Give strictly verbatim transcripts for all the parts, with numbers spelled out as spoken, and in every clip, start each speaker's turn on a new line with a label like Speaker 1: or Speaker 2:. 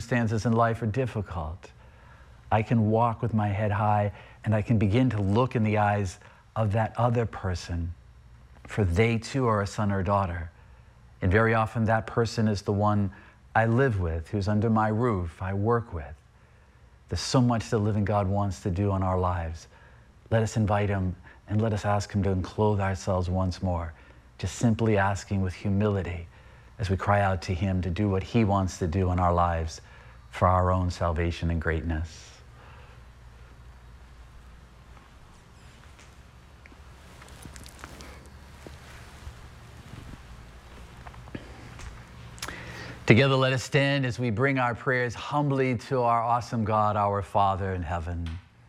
Speaker 1: circumstances in life are difficult, I can walk with my head high and I can begin to look in the eyes of that other person, for they too are a son or daughter. And very often that person is the one I live with, who's under my roof, I work with. There's so much the living God wants to do in our lives. Let us invite him and let us ask him to enclose ourselves once more, just simply asking with humility as we cry out to him to do what he wants to do in our lives for our own salvation and greatness. Together, let us stand as we bring our prayers humbly to our awesome God, our Father in heaven.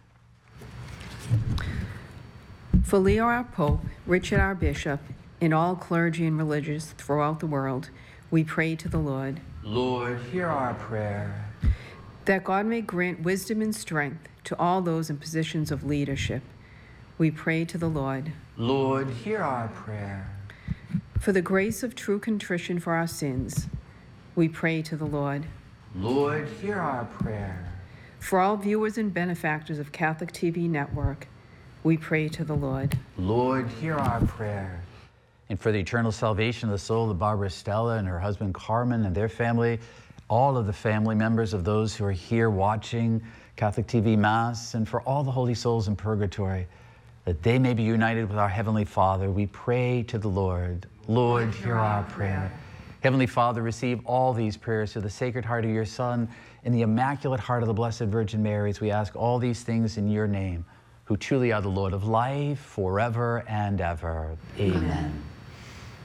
Speaker 2: For Leo, our Pope, Richard, our Bishop, and all clergy and religious throughout the world, we pray to the Lord.
Speaker 1: Lord, hear our prayer.
Speaker 2: That God may grant wisdom and strength to all those in positions of leadership, we pray to the Lord.
Speaker 1: Lord, hear our prayer.
Speaker 2: For the grace of true contrition for our sins, we pray to the Lord.
Speaker 1: Lord, hear our prayer.
Speaker 2: For all viewers and benefactors of Catholic T V Network, we pray to the Lord.
Speaker 1: Lord, hear our prayer. And for the eternal salvation of the soul of Barbara Stella and her husband Carmen and their family, all of the family members of those who are here watching Catholic T V Mass, and for all the holy souls in purgatory, that they may be united with our Heavenly Father, we pray to the Lord. Lord, hear our prayer. Heavenly Father, receive all these prayers to the Sacred Heart of your Son and the Immaculate Heart of the Blessed Virgin Mary, as we ask all these things in your name, who truly are the Lord of life, forever and ever. Amen. Amen.